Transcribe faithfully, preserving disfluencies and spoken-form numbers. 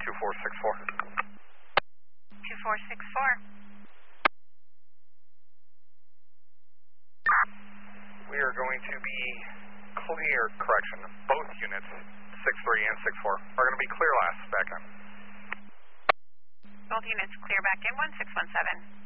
two four six four. two four six four. We are going to be clear, correction, both units, six three and six four, are going to be clear last, back in. Both units clear back in, one six one seven.